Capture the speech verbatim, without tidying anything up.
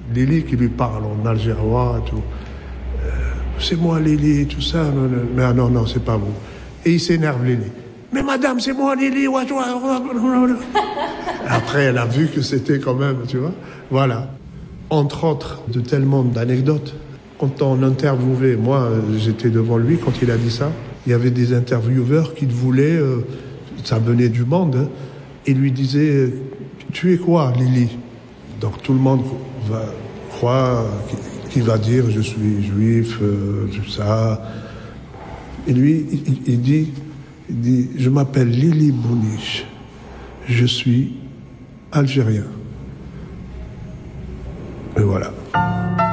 Lili qui lui parle en algérois, tout. Euh, c'est moi Lili, tout ça. Non, non, non, non, non c'est pas vous. Et il s'énerve Lili. Mais madame, c'est moi Lili. Après, elle a vu que c'était quand même, tu vois. Voilà. Entre autres, de tellement d'anecdotes. Quand on interviewait, moi, j'étais devant lui quand il a dit ça. Il y avait des intervieweurs qui voulaient, euh, ça venait du monde, hein, et lui disaient « Tu es quoi, Lili ?» Donc tout le monde va croire qu'il va dire « Je suis juif, euh, tout ça ». Et lui, il, il, dit, il dit « Je m'appelle Lili Bouniche, je suis algérien ». Et voilà.